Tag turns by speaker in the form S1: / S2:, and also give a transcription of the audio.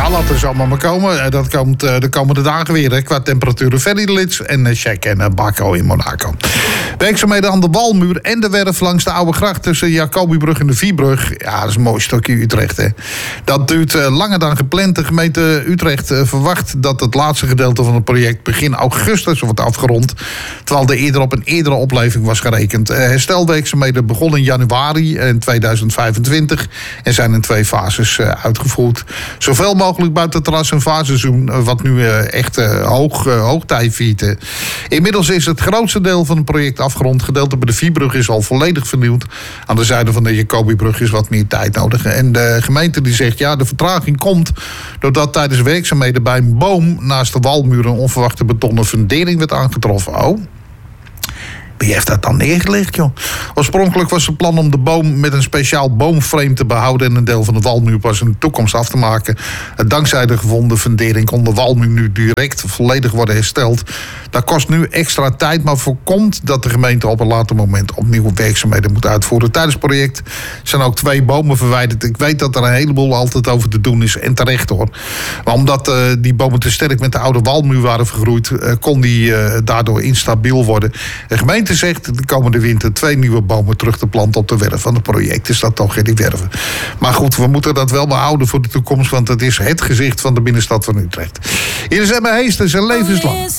S1: laten ze allemaal maar komen. Dat komt de komende dagen weer, hè, qua temperaturen. Ferry de Lits en Check en Baco in Monaco. Werkzaamheden aan de Walmuur en de werf langs de Oude Gracht tussen Jacobibrug en de Vierbrug. Ja, dat is een mooi stukje Utrecht, hè. Dat duurt langer dan gepland. De gemeente Utrecht verwacht dat het laatste gedeelte van het project begin augustus wordt afgerond. Terwijl er eerder op een eerdere opleving was gerekend. Herstelwerkzaamheden begonnen in januari in 2025 en zijn in 2 fases uitgevoerd. Zoveel mogelijk buiten het terras een faseseizoen, wat nu echt hoogtij viert. Inmiddels is het grootste deel van het project afgerond. Gedeelte bij de Vierbrug is al volledig vernieuwd. Aan de zijde van de Jacobibrug is wat meer tijd nodig. En de gemeente die zegt, ja, de vertraging komt doordat tijdens werkzaamheden bij een boom naast de Walmuur een onverwachte betonnen fundering werd aangetroffen. Oh. Wie heeft dat dan neergelegd, joh? Oorspronkelijk was het plan om de boom met een speciaal boomframe te behouden en een deel van de walmuur pas in de toekomst af te maken. Dankzij de gevonden fundering kon de walmuur nu direct volledig worden hersteld. Dat kost nu extra tijd, maar voorkomt dat de gemeente op een later moment opnieuw werkzaamheden moet uitvoeren. Tijdens het project zijn ook 2 bomen verwijderd. Ik weet dat er een heleboel altijd over te doen is, en terecht hoor. Maar omdat die bomen te sterk met de oude walmuur waren vergroeid, kon die daardoor instabiel worden. De gemeente zegt de komende winter 2 nieuwe bomen terug te planten op de werf van het project. Is dat toch, die werven. Maar goed, we moeten dat wel behouden voor de toekomst, want het is het gezicht van de binnenstad van Utrecht. Hier is Emma Heesters en Levenslang.